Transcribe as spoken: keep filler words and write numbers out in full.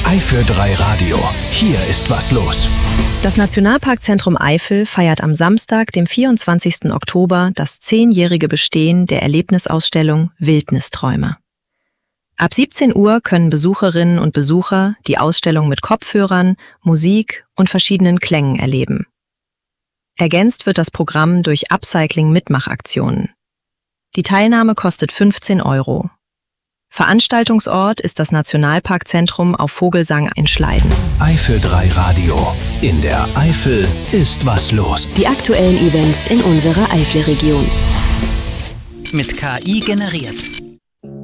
Eifel drei Radio. Hier ist was los. Das Nationalparkzentrum Eifel feiert am Samstag, dem vierundzwanzigsten Oktober, das zehnjährige Bestehen der Erlebnisausstellung Wildnisträume. Ab siebzehn Uhr können Besucherinnen und Besucher die Ausstellung mit Kopfhörern, Musik und verschiedenen Klängen erleben. Ergänzt wird das Programm durch Upcycling-Mitmachaktionen. Die Teilnahme kostet fünfzehn Euro. Veranstaltungsort ist das Nationalparkzentrum auf Vogelsang Einschleiden. Eifel drei Radio. In der Eifel ist was los. Die aktuellen Events in unserer Eifelregion. Mit K I generiert.